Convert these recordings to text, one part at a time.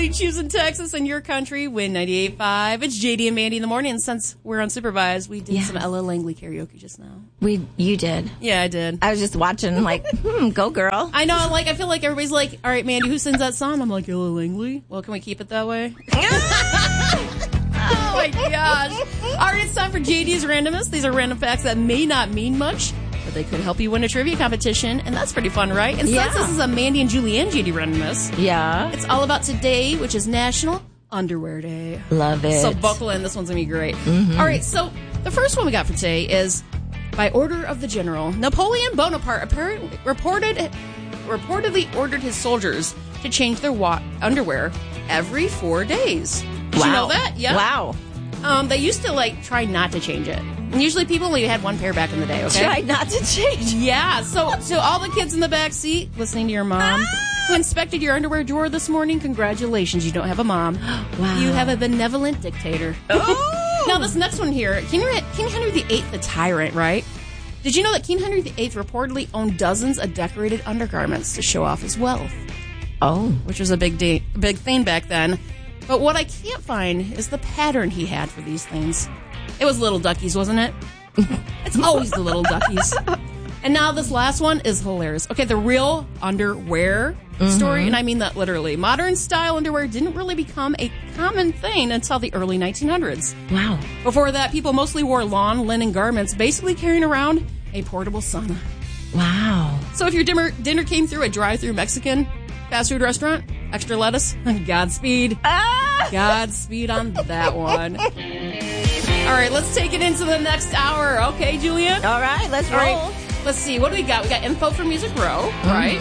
morning, choosing Texas and your country. Win 98.5. It's JD and Mandy in the morning. And since we're unsupervised, we did some Ella Langley karaoke just now. You did. Yeah, I did. I was just watching, like, go girl. I know. I feel like everybody's like, all right, Mandy, who sings that song? I'm like, Ella Langley. Well, can we keep it that way? Oh my gosh. All right, it's time for JD's Randomness. These are random facts that may not mean much, but they could help you win a trivia competition, and that's pretty fun, right? And since this is a Mandy and Julianne JD Randomness, it's all about today, which is National Underwear Day. Love it. So buckle in. This one's going to be great. All right, so the first one we got for today is, by order of the general, Napoleon Bonaparte reportedly ordered his soldiers to change their underwear every 4 days. Did you know that? Yeah. Wow. They used to, try not to change it. And usually people only had one pair back in the day, okay? Try not to change. Yeah. So all the kids in the back seat listening to your mom who inspected your underwear drawer this morning, congratulations, you don't have a mom. Wow. You have a benevolent dictator. Oh! Now, this next one here, King Henry VIII, the tyrant, right? Did you know that King Henry VIII reportedly owned dozens of decorated undergarments to show off his wealth? Oh. Which was a big thing back then. But what I can't find is the pattern he had for these things. It was little duckies, wasn't it? It's always the little duckies. And now this last one is hilarious. Okay, the real underwear story, and I mean that literally. Modern style underwear didn't really become a common thing until the early 1900s. Wow. Before that, people mostly wore lawn linen garments, basically carrying around a portable sauna. Wow. So if your dinner came through a drive-through Mexican fast food restaurant, extra lettuce, Godspeed. Godspeed on that one. All right, let's take it into the next hour. Okay, Julia? All right, let's roll. Right, let's see. What do we got? We got info from Music Row, right?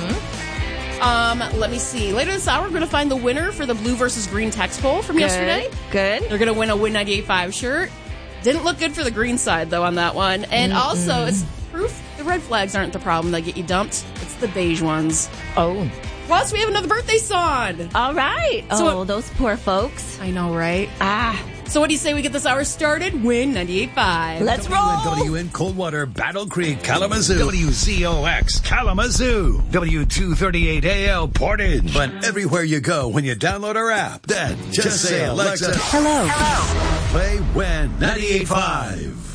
Let me see. Later this hour, we're going to find the winner for the blue versus green text poll from yesterday. Good. They're going to win a Win 98.5 shirt. Didn't look good for the green side, though, on that one. And also, it's proof the red flags aren't the problem that get you dumped. It's the beige ones. Oh. Plus, we have another birthday song. All right. So those poor folks. I know, right? So what do you say we get this hour started? Win 98.5. Let's roll. WN Coldwater, Battle Creek, Kalamazoo. WCOX, Kalamazoo. W238AL, Portage. But everywhere you go when you download our app, then just say, Alexa, Hello. Play Win 98.5.